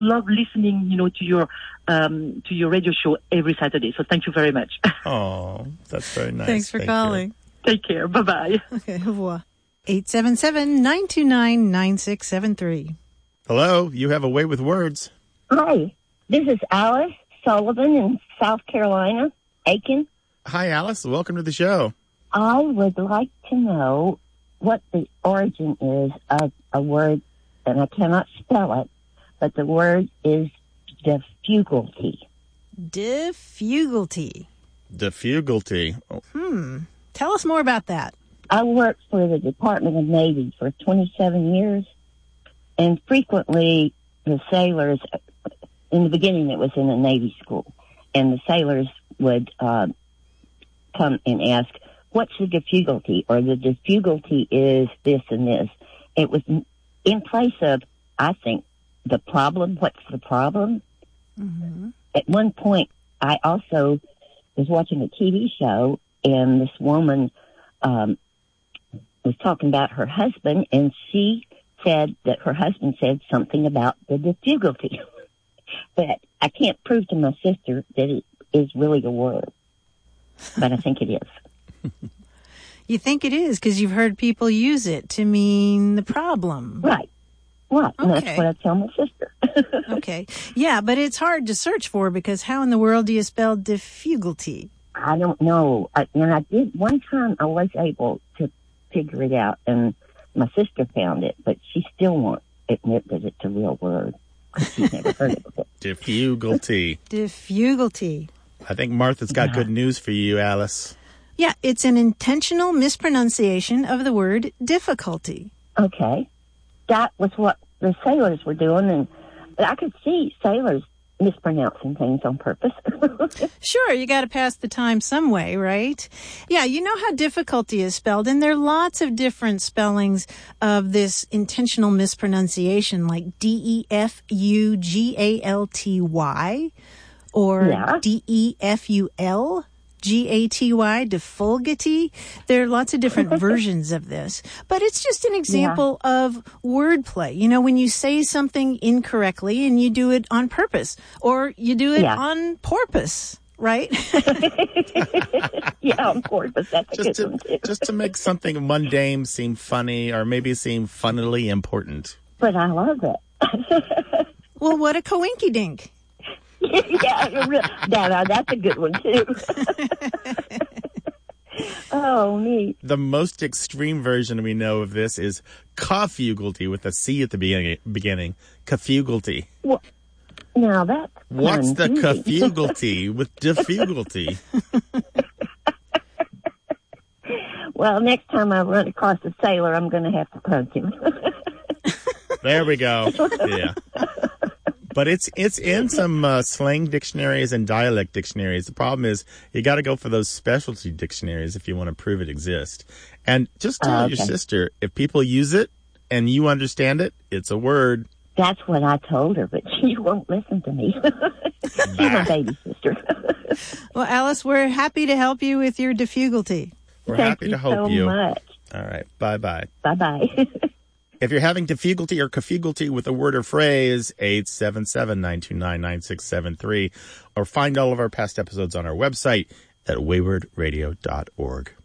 love listening, to your radio show every Saturday. So thank you very much. Oh, that's very nice. Thanks for calling. Take care. Bye-bye. Okay, au revoir. 877-929-9673. Hello, you have a way with words. Hi, this is Alice Sullivan in South Carolina, Aiken. Hi, Alice. Welcome to the show. I would like to know what the origin is of a word, and I cannot spell it, but the word is diffugulty. Diffugulty. Diffugulty. Oh. Tell us more about that. I worked for the Department of Navy for 27 years, and frequently the sailors, in the beginning it was in a Navy school, and the sailors would come and ask, what's the diffugulty? Or the diffugulty is this and this. It was in place of, I think, the problem. What's the problem? Mm-hmm. At one point, I also was watching a TV show, and this woman was talking about her husband, and she said that her husband said something about the diffugulty. But I can't prove to my sister that it is really a word. But I think it is. You think it is because you've heard people use it to mean the problem. Right. Right. And Okay. that's what I tell my sister. Okay. Yeah, but it's hard to search for because how in the world do you spell diffugulty? I don't know. And I did one time I was able to figure it out, and my sister found it, but she still won't admit that it's a real word. She's never heard it before. Diffugulty. Diffugulty. I think Martha's got good news for you, Alice. Yeah, it's an intentional mispronunciation of the word difficulty. Okay. That was what the sailors were doing, and I could see sailors mispronouncing things on purpose. Sure, you got to pass the time some way, right? Yeah, you know how difficulty is spelled, and there are lots of different spellings of this intentional mispronunciation, like D-E-F-U-G-A-L-T-Y or D-E-F-U-L. G-A-T-Y, defulgity. There are lots of different versions of this. But it's just an example of wordplay. You know, when you say something incorrectly and you do it on purpose, or you do it on porpoise, right? On porpoise. That's a good one, too. Just to make something mundane seem funny, or maybe seem funnily important. But I love it. Well, what a coinkydink. That's a good one, too. Oh, neat. The most extreme version we know of this is cafugulty with a C at the beginning. Cafugulty. Well, now that's What's the confusing. cafugulty with diffugulty? Well, next time I run across a sailor, I'm going to have to punch him. There we go. Yeah. But it's in some slang dictionaries and dialect dictionaries. The problem is you got to go for those specialty dictionaries if you want to prove it exists. And just tell your sister, if people use it and you understand it, it's a word. That's what I told her, but she won't listen to me. She's my baby sister. Well, Alice, we're happy to help you with your diffugulty. We're happy to help you. Thank you so much. All right. Bye-bye. Bye-bye. If you're having diffugulty or cafugulty with a word or phrase, 877-929-9673, or find all of our past episodes on our website at waywardradio.org.